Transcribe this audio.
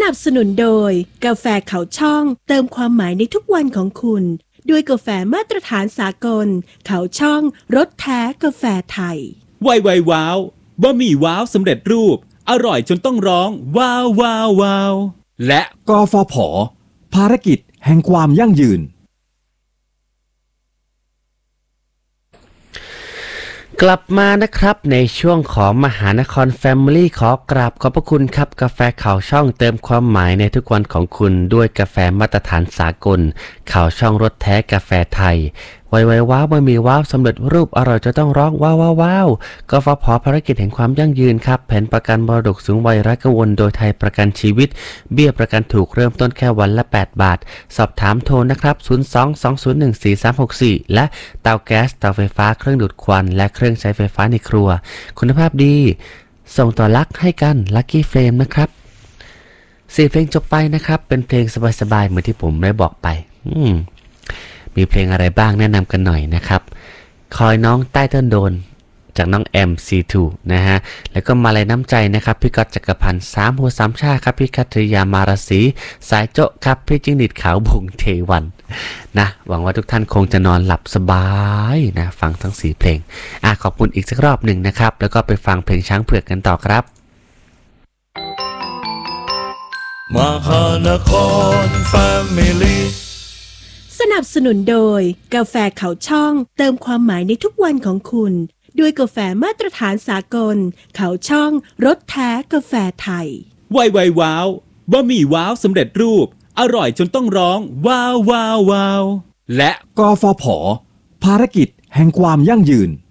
นับสนุนโดยกาแฟเขาช่องเติมความหมายในทุกวันของคุณด้วยกาแฟมาตรฐานสากลเขาช่องรสแท้กาแฟไทยไวว้าวบะหมี่ว้าวสำเร็จรูปอร่อยจนต้องร้องว้าวว้าวว้าวและกฟผ.ภารกิจแห่งความยั่งยืนกลับมานะครับในช่วงของมหานครแฟมิลี่ขอกราบขอบพระคุณครับกาแฟข่าวช่องเติมความหมายในทุกวันของคุณด้วยกาแฟมาตรฐานสากลข่าวช่องรสแท้กาแฟไทยไวว้าวบะหมี่ว้าวสำเร็จรูปอร่อยจะต้องร้องว้าวว้าวว้าวกฟผ.ภารกิจแห่งความยั่งยืนครับแผนประกันมรดกสูงวัยไร้กังวลโดยไทยประกันชีวิตเบี้ยประกันถูกเริ่มต้นแค่วันละ8 บาทสอบถามโทรนะครับ02-201-4364และเตาแก๊สเตาไฟฟ้าเครื่องดูดควันและเครื่องใช้ไฟฟ้าในครัวคุณภาพดีส่งต่อรักให้กันลัคกี้เฟรมนะครับ4 เพลงจบไปนะครับเป็นเพลงสบายๆเหมือนที่ผมได้บอกไปมีเพลงอะไรบ้างแนะนำกันหน่อยนะครับคอยน้องใต้ต้นโดนจากน้อง MC2 นะฮะแล้วก็มาลัยน้ำใจนะครับพี่ก๊อตจักรพันธ์3 หัว 3 ชาครับพี่คัตริยามาราศีสายโจ๊ะครับพี่จิ้งหรีดขาวบุงเทวันนะหวังว่าทุกท่านคงจะนอนหลับสบายนะฟังทั้ง4 เพลงขอบคุณอีกสักรอบหนึ่งนะครับแล้วก็ไปฟังเพลงช้างเผือกกันต่อครับมหานครแฟมิลี่สนับสนุนโดยกาแฟเขาช่องเติมความหมายในทุกวันของคุณด้วยกาแฟมาตรฐานสากลเขาช่องรสแท้กาแฟไทยไวว้าวบะหมี่ว้าวสำเร็จรูปอร่อยจนต้องร้องว้าวว้าวว้าวและกฟผ.ภารกิจแห่งความยั่งยืน